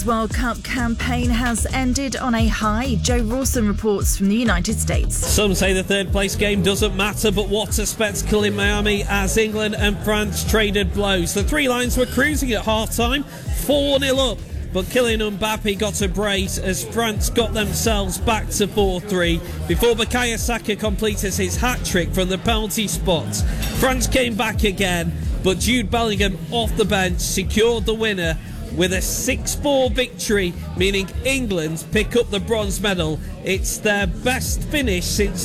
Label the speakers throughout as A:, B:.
A: World Cup campaign has ended on a high. Joe Rawson reports from the United States.
B: Some say the third place game doesn't matter, but what a spectacle in Miami as England and France traded blows. The three lions were cruising at half-time, 4-0 up. But Kylian Mbappe got a brace as France got themselves back to 4-3 before Bukayo Saka completed his hat-trick from the penalty spot. France came back again, but Jude Bellingham off the bench secured the winner with a 6-4 victory, meaning England pick up the bronze medal. It's their best finish since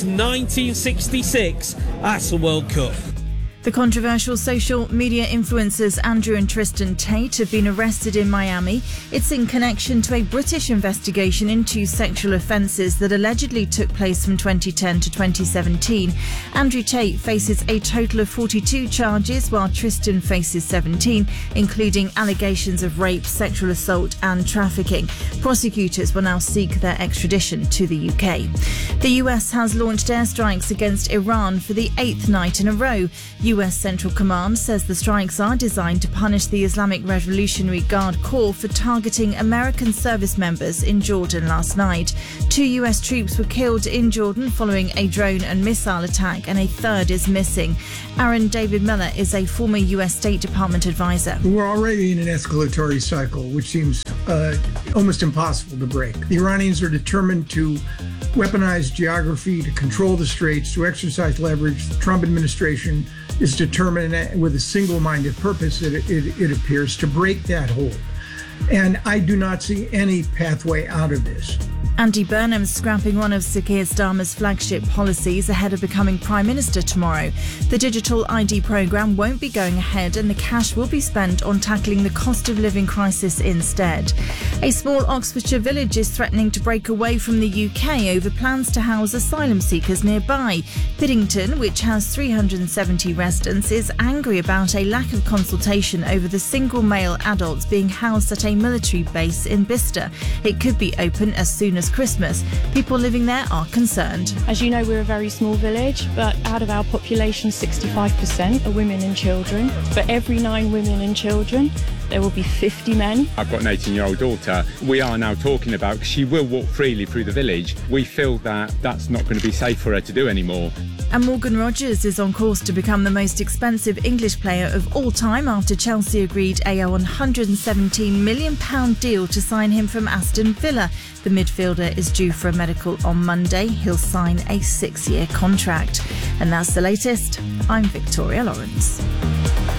B: 1966 at a World Cup.
A: The controversial social media influencers Andrew and Tristan Tate have been arrested in Miami. It's in connection to a British investigation into sexual offences that allegedly took place from 2010 to 2017. Andrew Tate faces a total of 42 charges, while Tristan faces 17, including allegations of rape, sexual assault and trafficking. Prosecutors will now seek their extradition to the UK. The US has launched airstrikes against Iran for the 8th night in a row. US Central Command says the strikes are designed to punish the Islamic Revolutionary Guard Corps for targeting American service members in Jordan last night. 2 US troops were killed in Jordan following a drone and missile attack, and a third is missing. Aaron David Miller is a former US State Department advisor.
C: We're already in an escalatory cycle, which seems almost impossible to break. The Iranians are determined to weaponize geography, to control the straits, to exercise leverage. The Trump administration is determined with a single-minded purpose, it appears, to break that hold. And I do not see any pathway out of this.
A: Andy Burnham's scrapping one of Sir Keir Starmer's flagship policies ahead of becoming Prime Minister tomorrow. The digital ID programme won't be going ahead, and the cash will be spent on tackling the cost of living crisis instead. A small Oxfordshire village is threatening to break away from the UK over plans to house asylum seekers nearby. Piddington, which has 370 residents, is angry about a lack of consultation over the single male adults being housed at a military base in Bicester. It could be open as soon as Christmas. People living there are concerned.
D: As you know, we're a very small village, but out of our population, 65% are women and children. For every 9 women and children, there will be 50 men.
E: I've got an 18-year-old daughter. We are now talking about she will walk freely through the village. We feel that that's not going to be safe for her to do anymore.
A: And Morgan Rogers is on course to become the most expensive English player of all time after Chelsea agreed a £117 million deal to sign him from Aston Villa. The midfielder is due for a medical on Monday. He'll sign a 6-year contract. And that's the latest. I'm Victoria Lawrence.